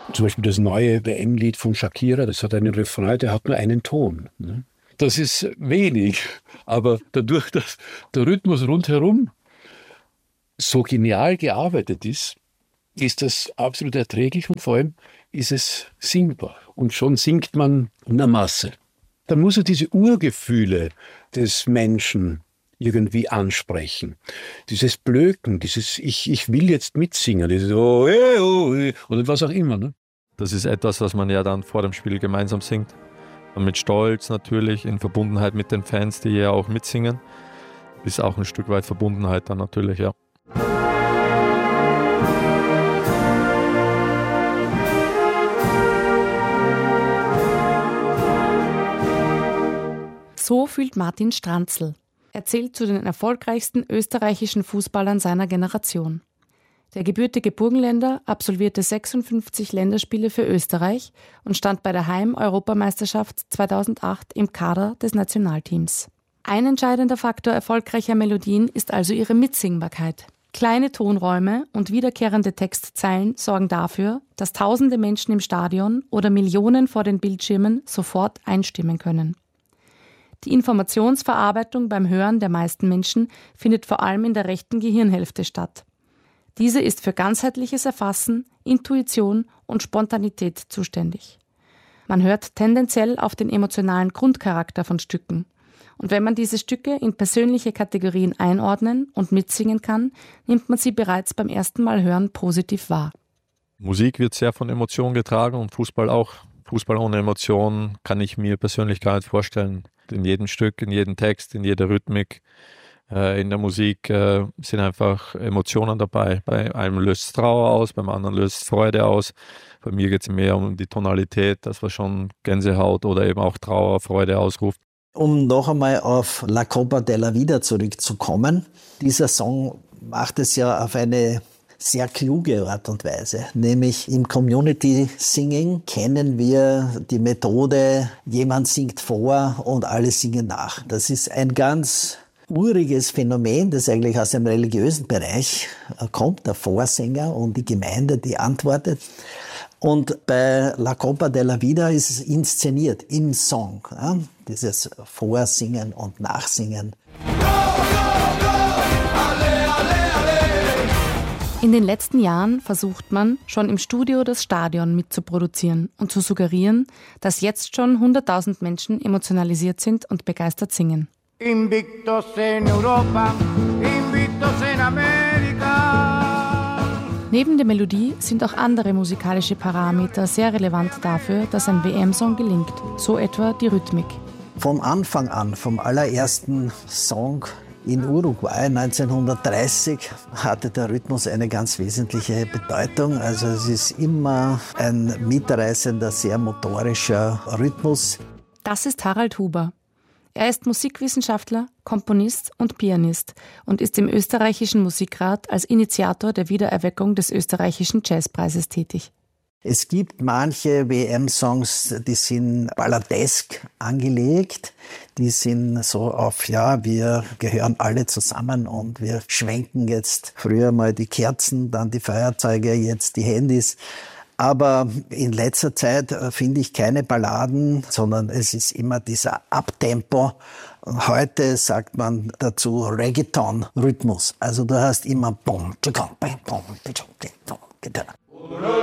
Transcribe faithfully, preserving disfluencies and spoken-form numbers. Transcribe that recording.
Zum Beispiel das neue W M-Lied von Shakira, das hat einen Refrain, der hat nur einen Ton. Das ist wenig, aber dadurch, dass der Rhythmus rundherum so genial gearbeitet ist, ist das absolut erträglich und vor allem ist es singbar. Und schon singt man in der Masse. Dann muss er diese Urgefühle des Menschen irgendwie ansprechen. Dieses Blöken, dieses ich, ich will jetzt mitsingen, dieses oh, eh, oh, eh, oder was auch immer. Ne? Das ist etwas, was man ja dann vor dem Spiel gemeinsam singt. Und mit Stolz natürlich, in Verbundenheit mit den Fans, die ja auch mitsingen. Ist auch ein Stück weit Verbundenheit dann natürlich, ja. So fühlt Martin Stranzl. Er zählt zu den erfolgreichsten österreichischen Fußballern seiner Generation. Der gebürtige Burgenländer absolvierte sechsundfünfzig Länderspiele für Österreich und stand bei der Heim-Europameisterschaft zweitausendacht im Kader des Nationalteams. Ein entscheidender Faktor erfolgreicher Melodien ist also ihre Mitsingbarkeit. Kleine Tonräume und wiederkehrende Textzeilen sorgen dafür, dass tausende Menschen im Stadion oder Millionen vor den Bildschirmen sofort einstimmen können. Die Informationsverarbeitung beim Hören der meisten Menschen findet vor allem in der rechten Gehirnhälfte statt. Diese ist für ganzheitliches Erfassen, Intuition und Spontanität zuständig. Man hört tendenziell auf den emotionalen Grundcharakter von Stücken. Und wenn man diese Stücke in persönliche Kategorien einordnen und mitsingen kann, nimmt man sie bereits beim ersten Mal hören positiv wahr. Musik wird sehr von Emotionen getragen und Fußball auch. Fußball ohne Emotionen kann ich mir persönlich gar nicht vorstellen. In jedem Stück, in jedem Text, in jeder Rhythmik, äh, in der Musik äh, sind einfach Emotionen dabei. Bei einem löst es Trauer aus, beim anderen löst es Freude aus. Bei mir geht es mehr um die Tonalität, das was schon Gänsehaut oder eben auch Trauer, Freude ausruft. Um noch einmal auf La Copa della Vida zurückzukommen. Dieser Song macht es ja auf eine sehr kluge Art und Weise. Nämlich im Community Singing kennen wir die Methode, jemand singt vor und alle singen nach. Das ist ein ganz uriges Phänomen, das eigentlich aus dem religiösen Bereich kommt, der Vorsänger und die Gemeinde, die antwortet. Und bei La Copa della Vida ist es inszeniert im Song. Ja? Dieses Vorsingen und Nachsingen. In den letzten Jahren versucht man, schon im Studio das Stadion mitzuproduzieren und zu suggerieren, dass jetzt schon hunderttausend Menschen emotionalisiert sind und begeistert singen. Invictos en Europa, invictos en Amerika. Neben der Melodie sind auch andere musikalische Parameter sehr relevant dafür, dass ein W M-Song gelingt, so etwa die Rhythmik. Vom Anfang an, vom allerersten Song in Uruguay neunzehnhundertdreißig hatte der Rhythmus eine ganz wesentliche Bedeutung. Also es ist immer ein mitreißender, sehr motorischer Rhythmus. Das ist Harald Huber. Er ist Musikwissenschaftler, Komponist und Pianist und ist im österreichischen Musikrat als Initiator der Wiedererweckung des österreichischen Jazzpreises tätig. Es gibt manche W M-Songs, die sind balladesk angelegt. Die sind so auf, ja, wir gehören alle zusammen und wir schwenken jetzt früher mal die Kerzen, dann die Feuerzeuge, jetzt die Handys. Aber in letzter Zeit finde ich keine Balladen, sondern es ist immer dieser Abtempo. Heute sagt man dazu Reggaeton-Rhythmus. Also du hast immer Bom, Bom, Bom, Bom, Bom,